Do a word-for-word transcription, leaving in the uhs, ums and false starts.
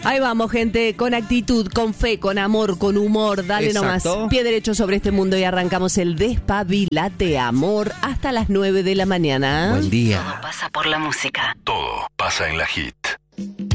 Ahí vamos, gente, con actitud, con fe, con amor, con humor. Dale Exacto. nomás. Pie derecho sobre este mundo y arrancamos el Despabilate Amor hasta las nueve de la mañana. Buen día. Todo pasa por la música. Todo pasa en la Hit.